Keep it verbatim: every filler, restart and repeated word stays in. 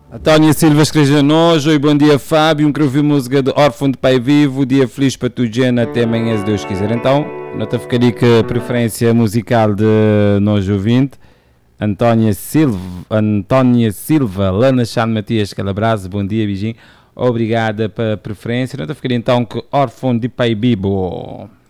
Antónia Silva escreve nós. Oi, bom dia Fábio, quero ouvir música de Órfão de Pai Vivo, dia feliz para tu, Jana, até amanhã se Deus quiser. Então, nota ficaria que a preferência musical de nós ouvinte, Antónia Silva, Antónia Silva, Lana Chan Matias Calabras, bom dia, beijinho, obrigada pela preferência. Nota ficaria então que Órfão de Pai Vivo.